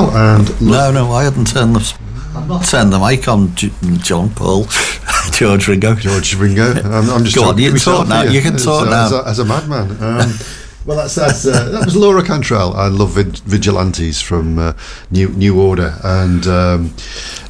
And No, I hadn't turned the mic on, John Paul. George Ringo. I'm just Go on, talking you to can talk myself now. here You can talk now. as a madman. Well, that was Laura Cantrell. I love Vigilantes from New Order, and